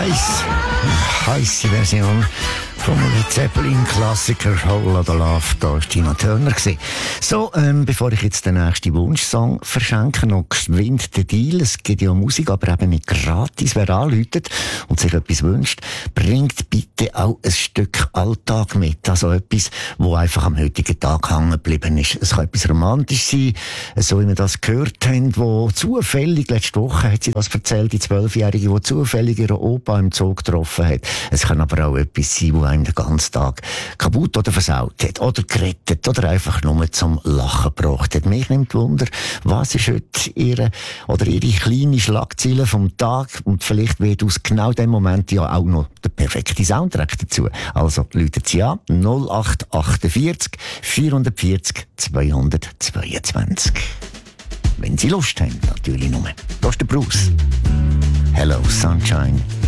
Heisse Version vom Led Zeppelin-Klassiker Whole Lotta Love. Da war Tina Turner. So, bevor ich jetzt den nächsten Wunschsong verschenke, noch geschwind den Deal. Es gibt ja Musik, aber eben nicht gratis. Wer anruft und sich etwas wünscht, bringt bitte auch ein Stück Alltag mit. Also etwas, wo einfach am heutigen Tag hängen geblieben ist. Es kann etwas romantisch sein, so wie wir das gehört haben, wo zufällig, letzte Woche hat sie das erzählt, die 12-Jährige, die zufällig ihren Opa im Zoo getroffen hat. Es kann aber auch etwas sein, wo einem den ganzen Tag kaputt oder versaut hat, oder gerettet, oder einfach nur zum Lachen gebracht hat. Mich nimmt Wunder, was ist heute ihre kleine Schlagzeile vom Tag, und vielleicht wird aus genau dem Moment ja auch noch der perfekte Soundtrack dazu. Also läutet sie an 0848 440 222. Wenn Sie Lust haben, natürlich nur. Das ist der Bruce. Hello Sunshine.